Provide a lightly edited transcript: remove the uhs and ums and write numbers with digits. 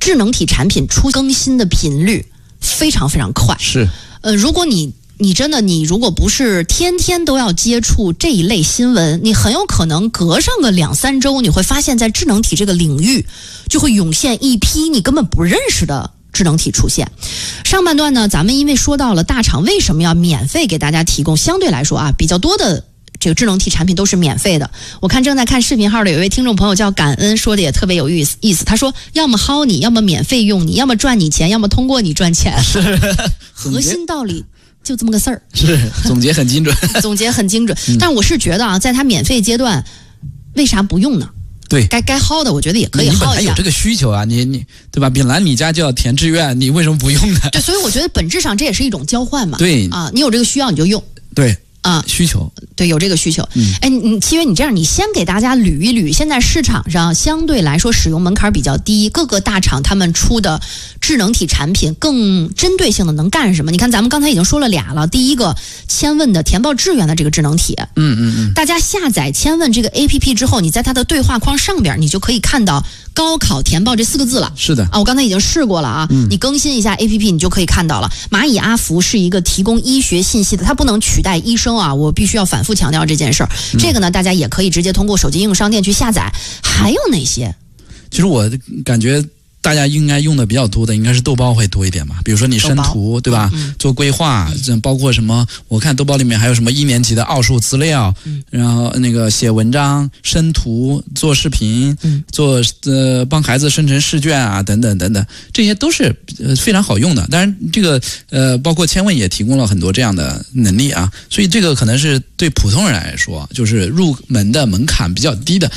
智能体产品更新的频率非常非常快。 是， 如果你真的如果不是天天都要接触这一类新闻，你很有可能隔上个2-3周，你会发现在智能体这个领域就会涌现一批你根本不认识的智能体出现。上半段呢，咱们因为说到了大厂为什么要免费给大家提供，相对来说比较多的这个智能体产品都是免费的。我看正在看视频号的有一位听众朋友叫感恩，说的也特别有意思。他说要么薅你，要么免费用你，要么赚你钱，要么通过你赚钱。 是核心道理就这么个事儿。 是，总结很精准。 总结很精准。但我是觉得在它免费阶段，为啥不用呢？ 对， 该薅的，我觉得也可以薅一下。 你本来有这个需求啊，你对吧？本来你家就要填志愿，你为什么不用呢？ 对，所以我觉得本质上这也是一种交换嘛。 对你有这个需要你就用。 对。需求， 对，有这个需求。七月，你这样，你先给大家捋一捋，现在市场上相对来说使用门槛比较低，各个大厂他们出的智能体产品更针对性的能干什么？你看，咱们刚才已经说了俩了，第一个千问的填报志愿的这个智能体，大家下载千问这个 APP 之后，你在它的对话框上边，你就可以看到高考填报这4个字了。 是的我刚才已经试过了你更新一下 APP， 你就可以看到了。蚂蚁阿福是一个提供医学信息的，它不能取代医生我必须要反复强调这件事儿。这个呢，大家也可以直接通过手机应用商店去下载。还有哪些？ 其实我感觉大家应该用的比较多的应该是豆包会多一点吧，比如说你生图对吧，做规划，包括什么，我看豆包里面还有什么1年级的奥数资料，然后那个写文章、生图、做视频，做帮孩子生成试卷等等等等，这些都是非常好用的。当然这个包括千问也提供了很多这样的能力所以这个可能是对普通人来说就是入门的门槛比较低的。